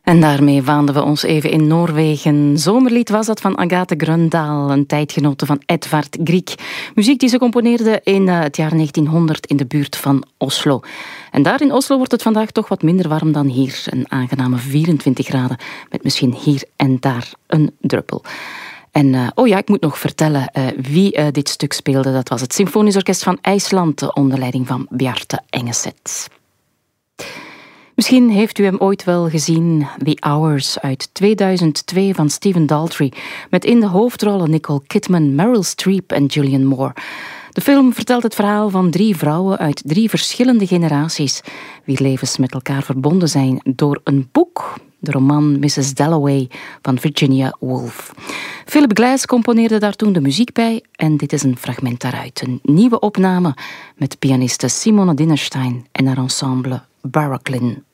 En daarmee waanden we ons even in Noorwegen. Zomerlied was dat van Agathe Grøndahl, een tijdgenote van Edvard Grieg. Muziek die ze componeerde in het jaar 1900 in de buurt van Oslo. En daar in Oslo wordt het vandaag toch wat minder warm dan hier. Een aangename 24 graden, met misschien hier en daar een druppel. En ik moet nog vertellen wie dit stuk speelde. Dat was het Symfonisch Orkest van IJsland, onder leiding van Bjarte Engeset. Misschien heeft u hem ooit wel gezien, The Hours uit 2002 van Stephen Daldry, met in de hoofdrollen Nicole Kidman, Meryl Streep en Julianne Moore. De film vertelt het verhaal van 3 vrouwen uit 3 verschillende generaties, wier levens met elkaar verbonden zijn door een boek, de roman Mrs. Dalloway van Virginia Woolf. Philip Glass componeerde daar toen de muziek bij en dit is een fragment daaruit. Een nieuwe opname met pianiste Simone Dinnerstein en haar ensemble Barocklin.